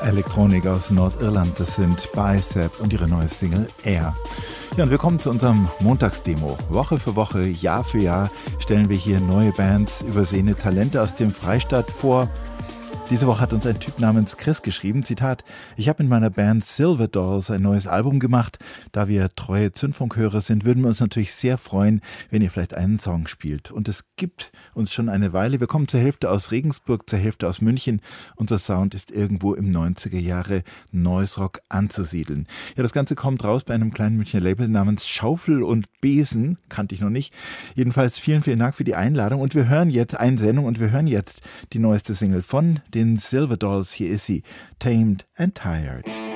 Elektronik aus Nordirland, das sind Bicep und ihre neue Single Air. Ja, und wir kommen zu unserem Montagsdemo. Woche für Woche, Jahr für Jahr stellen wir hier neue Bands, übersehene Talente aus dem Freistaat vor. Diese Woche hat uns ein Typ namens Chris geschrieben, Zitat, ich habe mit meiner Band Silver Dolls ein neues Album gemacht. Da wir treue Zündfunkhörer sind, würden wir uns natürlich sehr freuen, wenn ihr vielleicht einen Song spielt. Und es gibt uns schon eine Weile. Wir kommen zur Hälfte aus Regensburg, zur Hälfte aus München. Unser Sound ist irgendwo im 90er Jahre Noise Rock anzusiedeln. Ja, das Ganze kommt raus bei einem kleinen Münchner Label namens Schaufel und Besen. Kannte ich noch nicht. Jedenfalls vielen, vielen Dank für die Einladung. Und wir hören jetzt eine Sendung und wir hören jetzt die neueste Single von den Silver Dolls. Hier ist sie, Tamed and Tired.